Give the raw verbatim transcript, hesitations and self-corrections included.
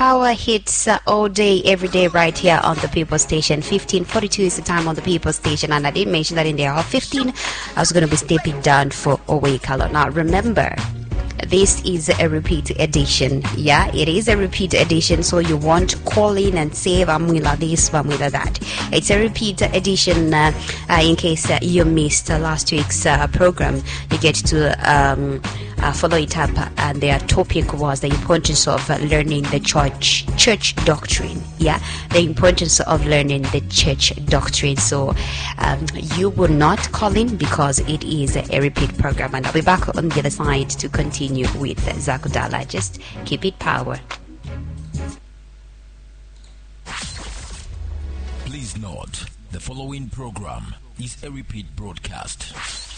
Power hits uh, all day, every day, right here on the People Station. fifteen forty-two is the time on the People Station, and I did mention that in the hour fifteen, I was going to be stepping down for Owe Color. Now, remember, this is a repeat edition. Yeah, it is a repeat edition, so you want to call in and say Vamwila this, Vamwila that. It's a repeat edition uh, uh, in case uh, you missed uh, last week's uh, program. You get to um, uh, follow it up, and their topic was the importance of uh, learning the church church doctrine. Yeah, the importance of learning the church doctrine. So um, you will not call in because it is a repeat program, and I'll be back on the other side to continue with Zakudala. Just keep it power. Please note, the following program is a repeat broadcast.